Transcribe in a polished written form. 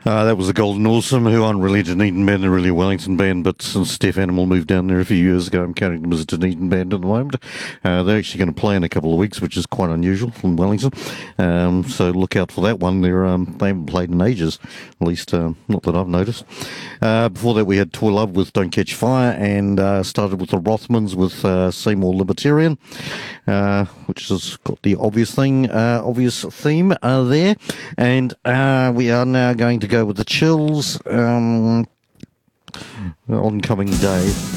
That was the Golden Awesome, who aren't really a Dunedin band, they're really a Wellington band, but since Steph Animal moved down there a few years ago, I'm counting them as a Dunedin band at the moment. They're actually going to play in a couple of weeks, which is quite unusual from Wellington. So look out for that one. They haven't played in ages, at least not that I've noticed. Before that, we had Toy Love with Don't Catch Fire, and started with the Rothmans with Seymour Libertarian, which has got the obvious theme there. And we are now going to go with the Chills, Oncoming Day.